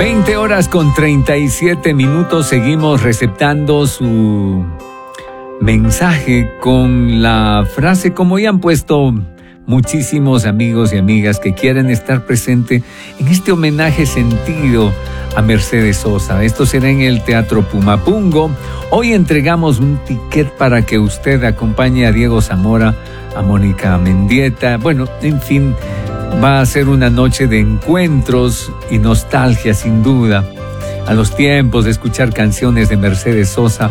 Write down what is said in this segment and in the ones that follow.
20 horas con 37 minutos. Seguimos receptando su mensaje con la frase, como ya han puesto muchísimos amigos y amigas que quieren estar presente en este homenaje sentido a Mercedes Sosa. Esto será en el Teatro Pumapungo. Hoy entregamos un ticket para que usted acompañe a Diego Zamora, a Mónica Mendieta. Bueno, en fin, va a ser una noche de encuentros y nostalgia, sin duda, a los tiempos de escuchar canciones de Mercedes Sosa.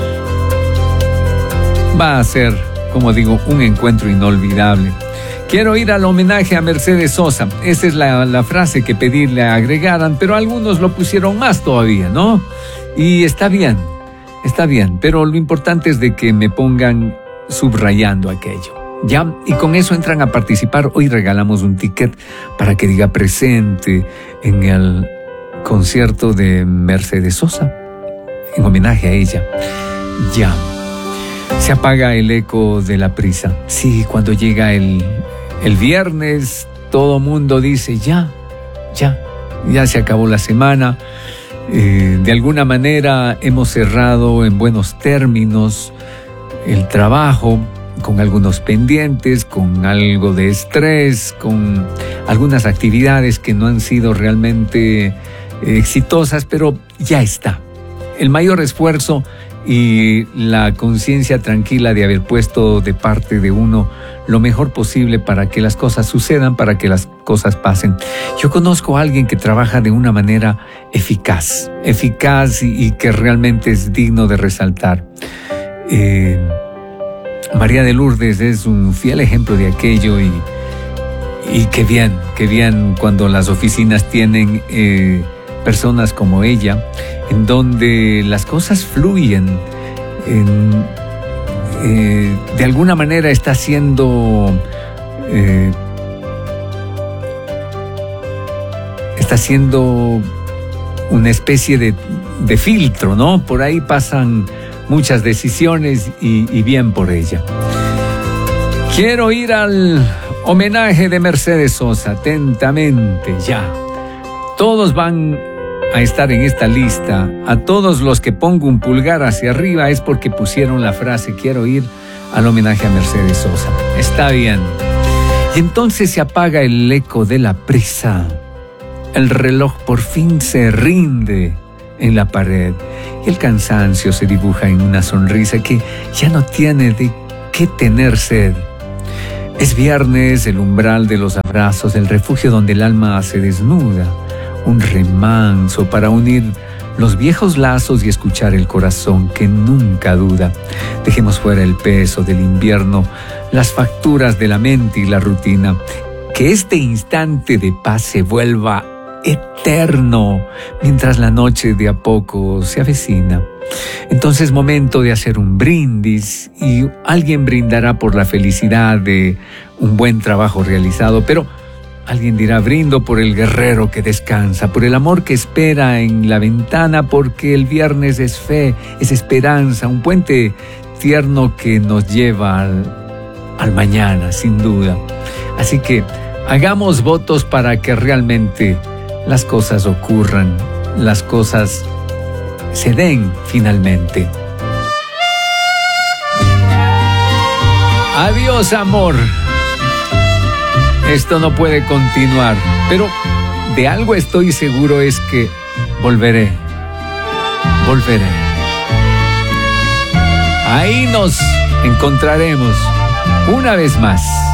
Va a ser, como digo, un encuentro inolvidable. Quiero ir al homenaje a Mercedes Sosa. Esa es la frase que pedí le agregaran, pero algunos lo pusieron más todavía, ¿no? Y está bien, pero lo importante es de que me pongan subrayando aquello. Ya, y con eso entran a participar. Hoy regalamos un ticket para que diga presente en el concierto de Mercedes Sosa, en homenaje a ella. Ya, se apaga el eco de la prisa. Sí, cuando llega el viernes, todo mundo dice ya se acabó la semana. De alguna manera hemos cerrado en buenos términos el trabajo, con algunos pendientes, con algo de estrés, con algunas actividades que no han sido realmente exitosas, pero ya está. El mayor esfuerzo y la conciencia tranquila de haber puesto de parte de uno lo mejor posible para que las cosas sucedan, para que las cosas pasen. Yo conozco a alguien que trabaja de una manera eficaz y que realmente es digno de resaltar. María de Lourdes es un fiel ejemplo de aquello y qué bien cuando las oficinas tienen personas como ella, en donde las cosas fluyen, de alguna manera está haciendo una especie de filtro, ¿no? Por ahí pasan muchas decisiones y bien por ella. Quiero ir al homenaje de Mercedes Sosa, atentamente, ya. Todos van a estar en esta lista. A todos los que pongo un pulgar hacia arriba es porque pusieron la frase quiero ir al homenaje a Mercedes Sosa. Está bien. Y entonces se apaga el eco de la prisa. El reloj por fin se rinde en la pared y el cansancio se dibuja en una sonrisa que ya no tiene de qué tener sed. Es viernes, el umbral de los abrazos, el refugio donde el alma se desnuda, un remanso para unir los viejos lazos y escuchar el corazón que nunca duda. Dejemos fuera el peso del invierno, las facturas de la mente y la rutina. Que este instante de paz se vuelva eterno mientras la noche de a poco se avecina. Entonces, momento de hacer un brindis y alguien brindará por la felicidad de un buen trabajo realizado, pero alguien dirá brindo por el guerrero que descansa, por el amor que espera en la ventana, porque el viernes es fe, es esperanza, un puente tierno que nos lleva al mañana, sin duda. Así que hagamos votos para que realmente las cosas ocurran, las cosas se den finalmente. Adiós, amor. Esto no puede continuar, pero de algo estoy seguro, es que volveré. Ahí nos encontraremos una vez más.